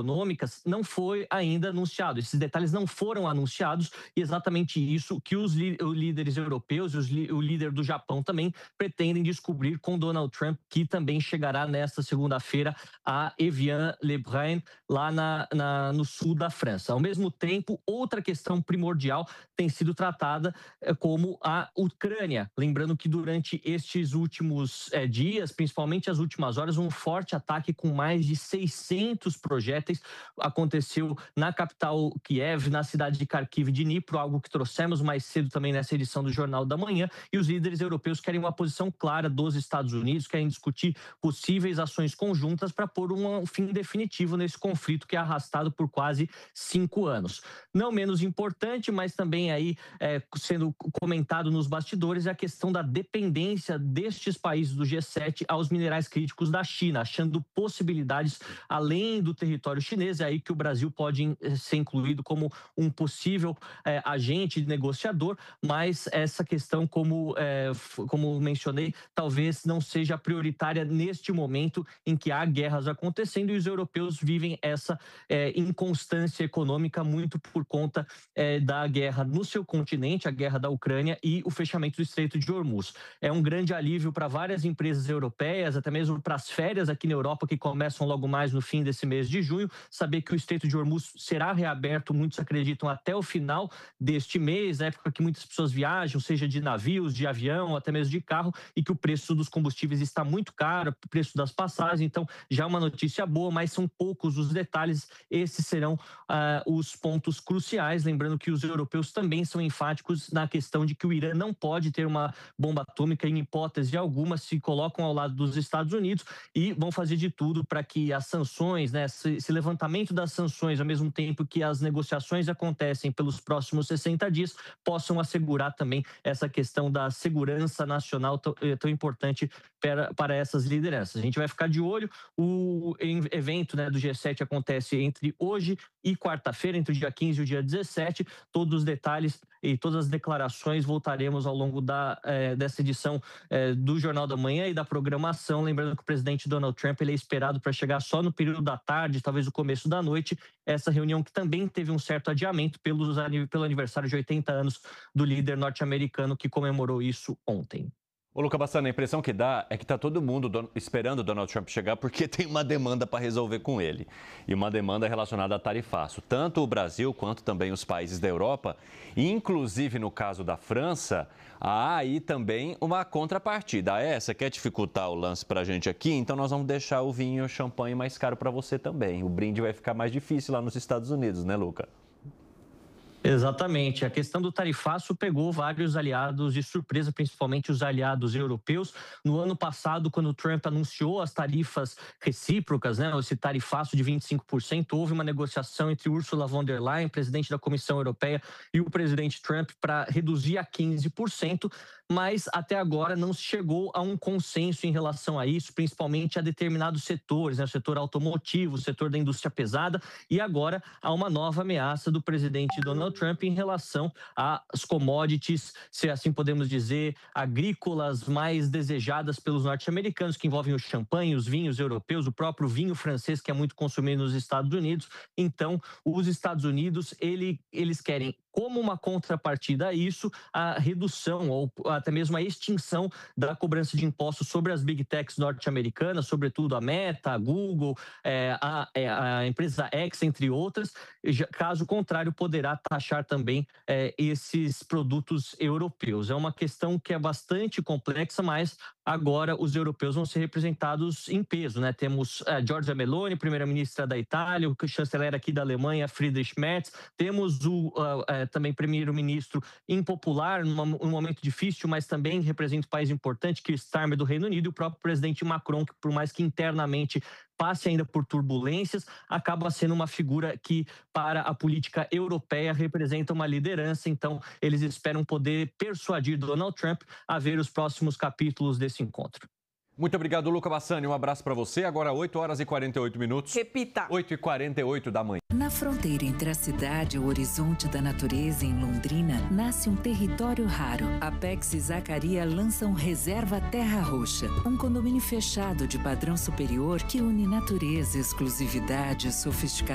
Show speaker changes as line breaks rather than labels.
econômicas não foi ainda anunciado. Esses detalhes não foram anunciados e exatamente isso que os líderes europeus e o líder do Japão também pretendem descobrir com Donald Trump, que também chegará nesta segunda-feira a Evian-le-Bain, lá no sul da França. Ao mesmo tempo, outra questão primordial tem sido tratada como a Ucrânia. Lembrando que durante estes últimos dias, principalmente as últimas horas, um forte ataque com mais de 600 projéteis aconteceu na capital Kiev, na cidade de Kharkiv e de Dnipro, algo que trouxemos mais cedo também nessa edição do Jornal da Manhã, e os líderes europeus querem uma posição clara dos Estados Unidos, querem discutir possíveis ações conjuntas para pôr um fim definitivo nesse conflito que é arrastado por quase 5 anos. Não menos importante, mas também aí sendo comentado nos bastidores, é a questão da dependência destes países do G7 aos minerais críticos da China, achando possibilidades além do território chinês. É aí que o Brasil pode ser incluído como um possível agente negociador, mas essa questão, como mencionei, talvez não seja prioritária neste momento em que há guerras acontecendo e os europeus vivem essa inconstância econômica muito por conta da guerra no seu continente, a guerra da Ucrânia e o fechamento do Estreito de Hormuz. É um grande alívio para várias empresas europeias, até mesmo para as férias aqui na Europa, que começam logo mais no fim desse mês de junho, saber que o Estreito de Hormuz será reaberto, muitos acreditam, até o final deste mês, época que muitas pessoas viajam, seja de navios, de avião, até mesmo de carro, e que o preço dos combustíveis está muito caro, o preço das passagens, então já é uma notícia boa, mas são poucos os detalhes, esses serão os pontos cruciais, lembrando que os europeus também são enfáticos na questão de que o Irã não pode ter uma bomba atômica em hipótese alguma, se colocam ao lado dos Estados Unidos e vão fazer de tudo para que as sanções, esse levantamento das sanções, ao mesmo tempo que as negociações acontecem pelos próximos 60 dias, possam assegurar também essa questão da segurança nacional tão importante para essas lideranças. A gente vai ficar de olho, o evento do G7 acontece entre hoje e quarta-feira, entre o dia 15 e o dia 17, todos os detalhes e todas as declarações voltaremos ao longo dessa edição do Jornal da Manhã e da programação, lembrando que o presidente Donald Trump ele é esperado para chegar só no período da tarde, talvez no começo da noite, essa reunião que também teve um certo adiamento pelo aniversário de 80 anos do líder norte-americano que comemorou isso ontem.
Ô, Luca Bassani, a impressão que dá é que está todo mundo esperando o Donald Trump chegar porque tem uma demanda para resolver com ele. E uma demanda relacionada a tarifaço. Tanto o Brasil quanto também os países da Europa, inclusive no caso da França, há aí também uma contrapartida. Você quer dificultar o lance para a gente aqui? Então nós vamos deixar o vinho e o champanhe mais caro para você também. O brinde vai ficar mais difícil lá nos Estados Unidos, né, Luca?
Exatamente. A questão do tarifaço pegou vários aliados de surpresa, principalmente os aliados europeus. No ano passado, quando o Trump anunciou as tarifas recíprocas, esse tarifaço de 25%, houve uma negociação entre Ursula von der Leyen, presidente da Comissão Europeia, e o presidente Trump para reduzir a 15%, mas até agora não se chegou a um consenso em relação a isso, principalmente a determinados setores, o setor automotivo, o setor da indústria pesada, e agora há uma nova ameaça do presidente Donald Trump em relação às commodities, se assim podemos dizer, agrícolas mais desejadas pelos norte-americanos, que envolvem o champanhe, os vinhos europeus, o próprio vinho francês, que é muito consumido nos Estados Unidos. Então, os Estados Unidos, eles querem, como uma contrapartida a isso, a redução ou até mesmo a extinção da cobrança de impostos sobre as big techs norte-americanas, sobretudo a Meta, a Google, a empresa X, entre outras. Caso contrário, poderá taxar também esses produtos europeus. É uma questão que é bastante complexa, mas agora os europeus vão ser representados em peso, Temos Giorgia Meloni, primeira-ministra da Itália, o chanceler aqui da Alemanha, Friedrich Merz, temos o também primeiro-ministro impopular, num momento difícil, mas também representa um país importante, Keir Starmer do Reino Unido, e o próprio presidente Macron, que por mais que internamente passe ainda por turbulências, acaba sendo uma figura que, para a política europeia, representa uma liderança. Então, eles esperam poder persuadir Donald Trump a ver os próximos capítulos desse encontro.
Muito obrigado, Luca Bassani. Um abraço para você. Agora 8 horas e 48 minutos.
Repita.
8h48 da manhã.
Na fronteira entre a cidade e o horizonte da natureza, em Londrina, nasce um território raro. Apex e Zacaria lançam Reserva Terra Roxa, um condomínio fechado de padrão superior que une natureza, exclusividade e sofisticação.